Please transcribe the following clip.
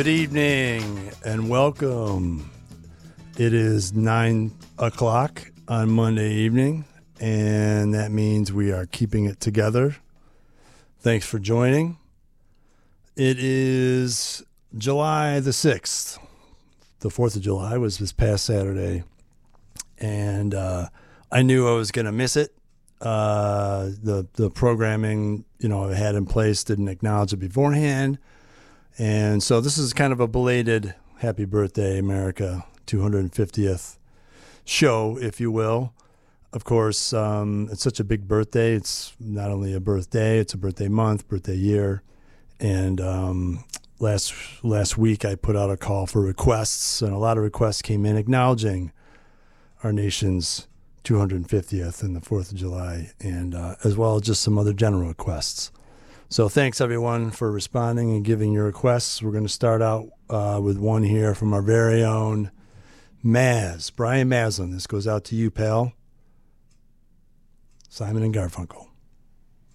Good evening and welcome. It is 9 o'clock on Monday evening, and that means we are keeping it together. Thanks for joining. It is July the 6th. The 4th of July was this past Saturday, and I knew I was going to miss it. The programming, I had in place didn't acknowledge it beforehand. And so this is kind of a belated Happy Birthday, America 250th show, if you will. Of course, it's such a big birthday. It's not only a birthday, it's a birthday month, birthday year. And last week I put out a call for requests, and a lot of requests came in acknowledging our nation's 250th and the 4th of July, and as well as just some other general requests. So thanks, everyone, for responding and giving your requests. We're going to start out with one here from our very own Brian Maslin. This goes out to you, pal. Simon and Garfunkel.